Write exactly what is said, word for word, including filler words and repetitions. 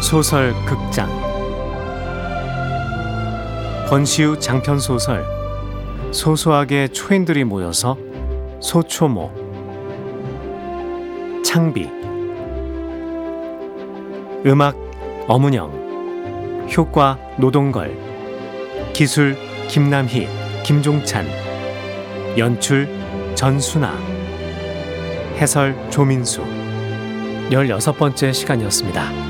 소설 극장 권시우 장편소설 소소하게 초인들이 모여서 소초모. 창비. 음악 어문영. 효과 노동걸. 기술 김남희, 김종찬. 연출 전순아. 해설 조민수. 열여섯 번째 시간이었습니다.